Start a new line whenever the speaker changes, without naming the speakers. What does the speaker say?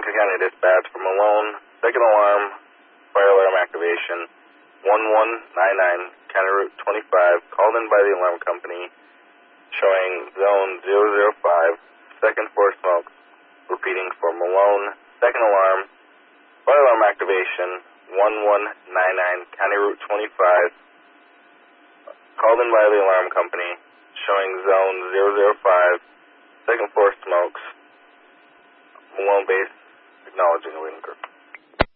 Franklin County Dispatch from Malone, second alarm, fire alarm activation, 1199, County Route 25, called in by the alarm company, showing zone 005, second floor smoke, repeating for Malone, second alarm, fire alarm activation, 1199, County Route 25, called in by the alarm company, showing zone 005, second floor smokes, Malone base, acknowledging the waiting group.